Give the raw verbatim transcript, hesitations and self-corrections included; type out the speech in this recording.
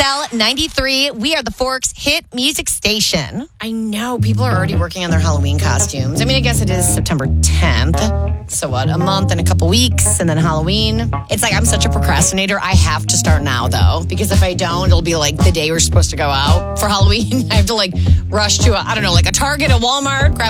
X L ninety-three. We are the Forks hit music station. I know. People are already working on their Halloween costumes. I mean, I guess it is September tenth. So what? A month and a couple weeks and then Halloween. It's like I'm such a procrastinator. I have to start now, though, because if I don't, it'll be like the day we're supposed to go out for Halloween. I have to like rush to, a, I don't know, like a Target, a Walmart, grab